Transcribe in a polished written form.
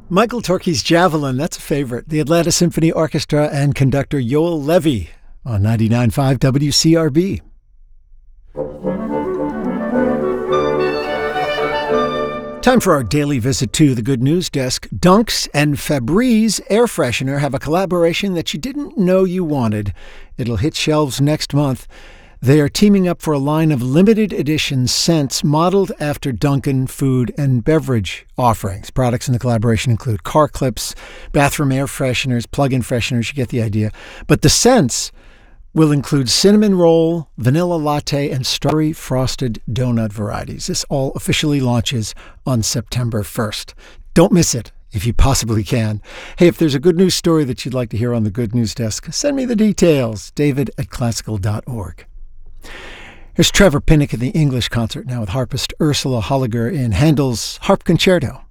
Michael Torke's Javelin, that's a favorite. The Atlanta Symphony Orchestra and conductor Yoel Levy on 99.5 WCRB. Time for our daily visit to the Good News Desk. Dunks and Febreze air freshener have a collaboration that you didn't know you wanted. It'll hit shelves next month. They are teaming up for a line of limited edition scents modeled after Dunkin' food and beverage offerings. Products in the collaboration include car clips, bathroom air fresheners, plug-in fresheners, you get the idea. But the scents will include cinnamon roll, vanilla latte, and strawberry frosted donut varieties. This all officially launches on September 1st. Don't miss it if you possibly can. Hey, if there's a good news story that you'd like to hear on the Good News Desk, send me the details, david@classical.org. Here's Trevor Pinnock in the English concert now with harpist Ursula Holliger in Handel's Harp Concerto.